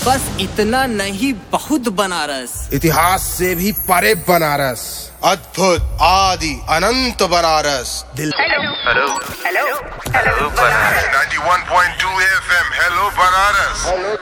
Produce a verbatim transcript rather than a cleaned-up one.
बस इतना नहीं, बहुत बनारस। इतिहास से भी परे बनारस, अद्भुत आदि अनंत बनारस। दिल hello hello hello hello Banaras. ninety-one point two F M, hello Banaras.